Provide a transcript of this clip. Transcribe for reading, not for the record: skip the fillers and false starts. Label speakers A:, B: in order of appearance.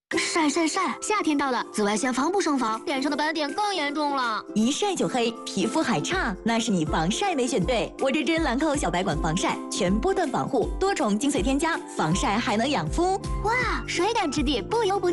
A: 晒晒晒！夏天到了，紫外线防不胜防，脸上的斑点更严重了。
B: 一晒就黑，皮肤还差，那是你防晒没选对。我这支兰蔻小白管防晒，全波段防护，多重精髓添加，防晒还能养肤。
A: 哇，水感质地，不油不腻。